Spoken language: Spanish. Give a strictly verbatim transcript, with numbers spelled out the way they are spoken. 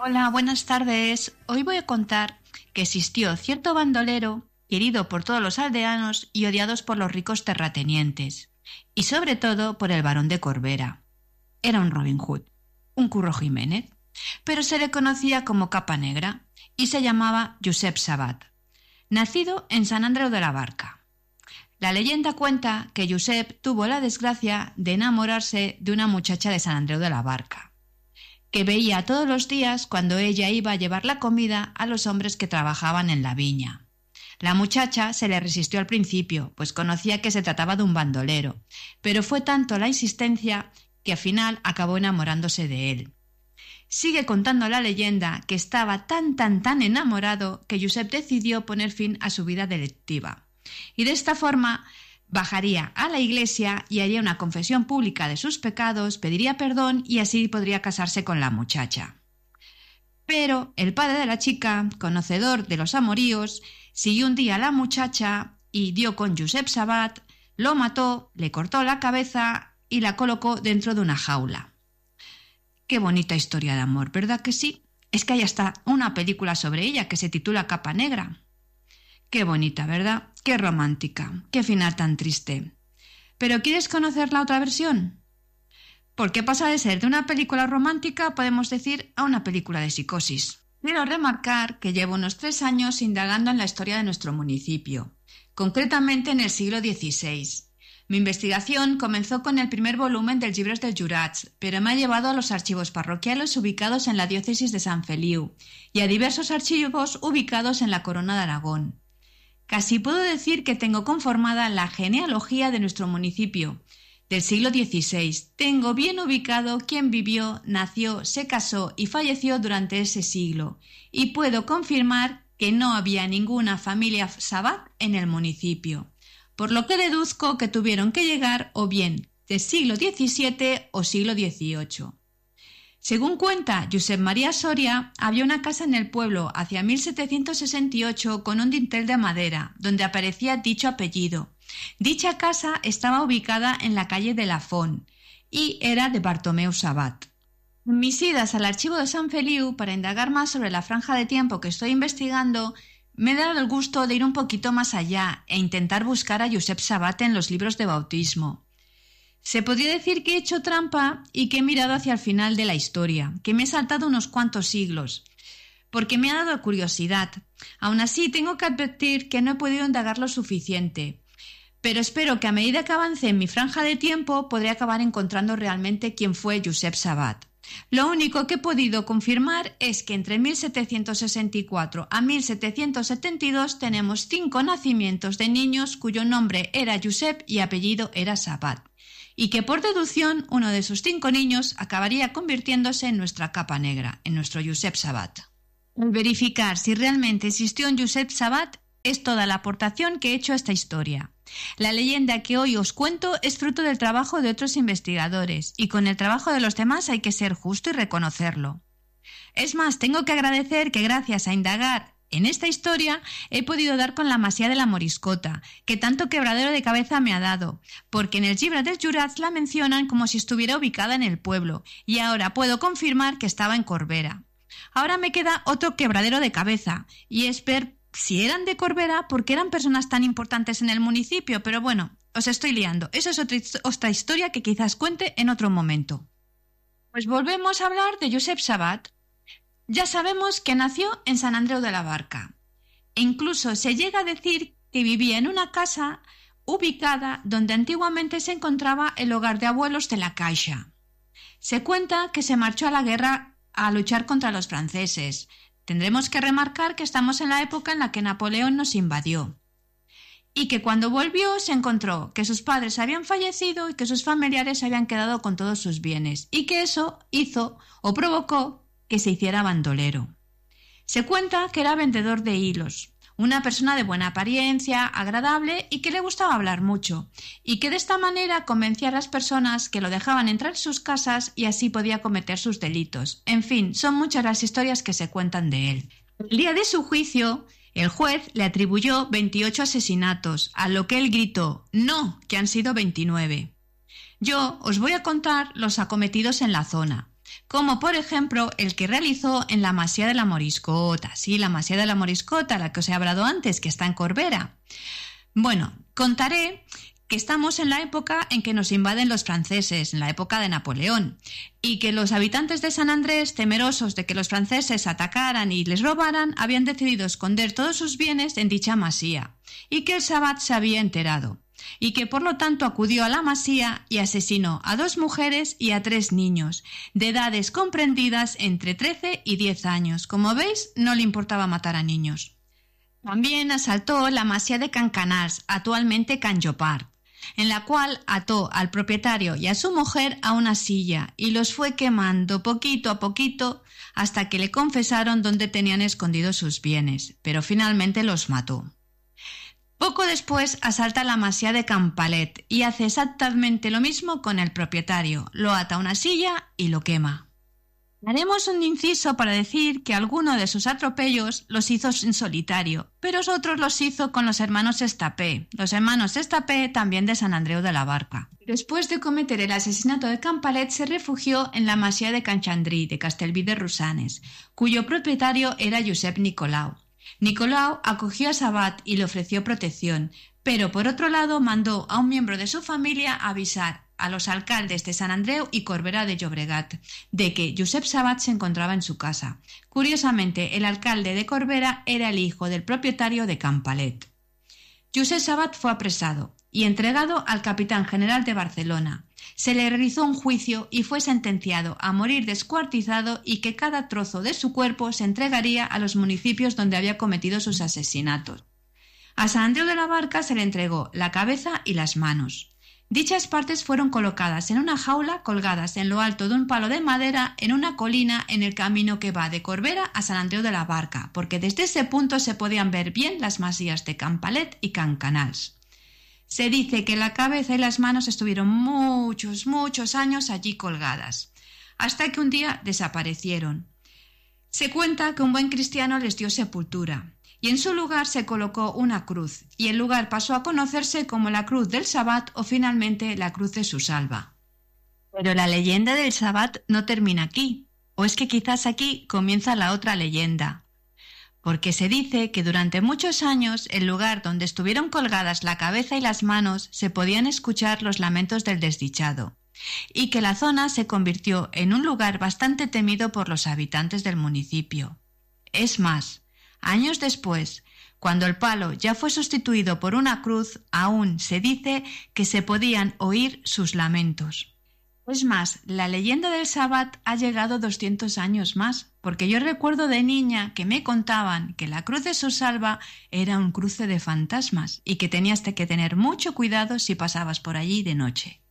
Hola, buenas tardes. Hoy voy a contar que existió cierto bandolero querido por todos los aldeanos y odiados por los ricos terratenientes, y sobre todo por el barón de Corbera. Era un Robin Hood, un Curro Jiménez, pero se le conocía como Capa Negra y se llamaba Josep Sabat, nacido en Sant Andreu de la Barca. La leyenda cuenta que Josep tuvo la desgracia de enamorarse de una muchacha de Sant Andreu de la Barca, que veía todos los días cuando ella iba a llevar la comida a los hombres que trabajaban en la viña. La muchacha se le resistió al principio, pues conocía que se trataba de un bandolero, pero fue tanto la insistencia que al final acabó enamorándose de él. Sigue contando la leyenda que estaba tan tan tan enamorado que Josep decidió poner fin a su vida delictiva, y de esta forma bajaría a la iglesia y haría una confesión pública de sus pecados, pediría perdón y así podría casarse con la muchacha. Pero el padre de la chica, conocedor de los amoríos, siguió un día a la muchacha y dio con Josep Sabat, lo mató, le cortó la cabeza y la colocó dentro de una jaula. Qué bonita historia de amor, ¿verdad que sí? Es que hay hasta una película sobre ella que se titula Capa Negra. Qué bonita, ¿verdad? Qué romántica, qué final tan triste. ¿Pero quieres conocer la otra versión? Porque pasa de ser de una película romántica, podemos decir, a una película de psicosis. Quiero remarcar que llevo unos tres años indagando en la historia de nuestro municipio, concretamente en el siglo dieciséis. Mi investigación comenzó con el primer volumen del Llibres dels Jurats, pero me ha llevado a los archivos parroquiales ubicados en la diócesis de Sant Feliu y a diversos archivos ubicados en la Corona de Aragón. Casi puedo decir que tengo conformada la genealogía de nuestro municipio del siglo dieciséis. Tengo bien ubicado quién vivió, nació, se casó y falleció durante ese siglo, y puedo confirmar que no había ninguna familia Sabat en el municipio, por lo que deduzco que tuvieron que llegar o bien del siglo diecisiete o siglo dieciocho. Según cuenta Josep María Soria, había una casa en el pueblo hacia mil setecientos sesenta y ocho con un dintel de madera, donde aparecía dicho apellido. Dicha casa estaba ubicada en la calle de la Font y era de Bartomeu Sabat. En mis idas al archivo de Sant Feliu para indagar más sobre la franja de tiempo que estoy investigando, me he dado el gusto de ir un poquito más allá e intentar buscar a Josep Sabat en los libros de bautismo. Se podría decir que he hecho trampa y que he mirado hacia el final de la historia, que me he saltado unos cuantos siglos, porque me ha dado curiosidad. Aún así, tengo que advertir que no he podido indagar lo suficiente, pero espero que a medida que avance en mi franja de tiempo podré acabar encontrando realmente quién fue Josep Sabat. Lo único que he podido confirmar es que entre mil setecientos sesenta y cuatro a mil setecientos setenta y dos tenemos cinco nacimientos de niños cuyo nombre era Josep y apellido era Sabat, y que por deducción uno de esos cinco niños acabaría convirtiéndose en nuestra Capa Negra, en nuestro Josep Sabat. El verificar si realmente existió un Josep Sabat es toda la aportación que he hecho a esta historia. La leyenda que hoy os cuento es fruto del trabajo de otros investigadores, y con el trabajo de los demás hay que ser justo y reconocerlo. Es más, tengo que agradecer que gracias a indagar en esta historia he podido dar con la masía de la Moriscota, que tanto quebradero de cabeza me ha dado, porque en el Llibre dels Jurats la mencionan como si estuviera ubicada en el pueblo, y ahora puedo confirmar que estaba en Corbera. Ahora me queda otro quebradero de cabeza, y es ver si eran de Corbera porque eran personas tan importantes en el municipio, pero bueno, os estoy liando. Eso es otra, otra historia que quizás cuente en otro momento. Pues volvemos a hablar de Josep Sabat. Ya sabemos que nació en Sant Andreu de la Barca. E incluso se llega a decir que vivía en una casa ubicada donde antiguamente se encontraba el hogar de abuelos de la Caixa. Se cuenta que se marchó a la guerra a luchar contra los franceses. Tendremos que remarcar que estamos en la época en la que Napoleón nos invadió. Y que cuando volvió se encontró que sus padres habían fallecido y que sus familiares habían quedado con todos sus bienes, y que eso hizo o provocó que se hiciera bandolero. Se cuenta que era vendedor de hilos, una persona de buena apariencia, agradable y que le gustaba hablar mucho, y que de esta manera convencía a las personas que lo dejaban entrar en sus casas y así podía cometer sus delitos. En fin, son muchas las historias que se cuentan de él. El día de su juicio, el juez le atribuyó veintiocho asesinatos, a lo que él gritó: «No, que han sido veintinueve». Yo os voy a contar los acometidos en la zona. como por ejemplo el que realizó en la Masía de la Moriscota, sí, la Masía de la Moriscota, la que os he hablado antes, que está en Corbera. Bueno, contaré que estamos en la época en que nos invaden los franceses, en la época de Napoleón, y que los habitantes de San Andrés, temerosos de que los franceses atacaran y les robaran, habían decidido esconder todos sus bienes en dicha masía, y que el Sabat se había enterado, y que por lo tanto acudió a la masía y asesinó a dos mujeres y a tres niños, de edades comprendidas entre trece y diez años. Como veis, no le importaba matar a niños. También asaltó la masía de Can Canals, actualmente Can Llopart, en la cual ató al propietario y a su mujer a una silla y los fue quemando poquito a poquito hasta que le confesaron dónde tenían escondidos sus bienes, pero finalmente los mató. Poco después asalta la masía de Campalet y hace exactamente lo mismo con el propietario, lo ata a una silla y lo quema. Haremos un inciso para decir que alguno de sus atropellos los hizo en solitario, pero otros los hizo con los hermanos Estapé, los hermanos Estapé también de San Andreu de la Barca. Después de cometer el asesinato de Campalet, se refugió en la masía de Can Xandrí, de Castellví de Rosanes, cuyo propietario era Josep Nicolau. Nicolau acogió a Sabat y le ofreció protección, pero por otro lado mandó a un miembro de su familia avisar a los alcaldes de San Andreu y Corbera de Llobregat de que Josep Sabat se encontraba en su casa. Curiosamente, el alcalde de Corbera era el hijo del propietario de Campalet. Josep Sabat fue apresado y entregado al capitán general de Barcelona. Se le realizó un juicio y fue sentenciado a morir descuartizado y que cada trozo de su cuerpo se entregaría a los municipios donde había cometido sus asesinatos. A San Andreu de la Barca se le entregó la cabeza y las manos. Dichas partes fueron colocadas en una jaula colgadas en lo alto de un palo de madera en una colina en el camino que va de Corbera a San Andreu de la Barca, porque desde ese punto se podían ver bien las masías de Campalet y Can Canals. Se dice que la cabeza y las manos estuvieron muchos, muchos años allí colgadas, hasta que un día desaparecieron. Se cuenta que un buen cristiano les dio sepultura, y en su lugar se colocó una cruz, y el lugar pasó a conocerse como la Cruz del Sabat o finalmente la Cruz de su Salva. Pero la leyenda del Sabat no termina aquí, o es que quizás aquí comienza la otra leyenda, porque se dice que durante muchos años el lugar donde estuvieron colgadas la cabeza y las manos se podían escuchar los lamentos del desdichado, y que la zona se convirtió en un lugar bastante temido por los habitantes del municipio. Es más, años después, cuando el palo ya fue sustituido por una cruz, aún se dice que se podían oír sus lamentos. Es más, la leyenda del Sabat ha llegado doscientos años más, porque yo recuerdo de niña que me contaban que la Cruz de su Salva era un cruce de fantasmas y que tenías que tener mucho cuidado si pasabas por allí de noche.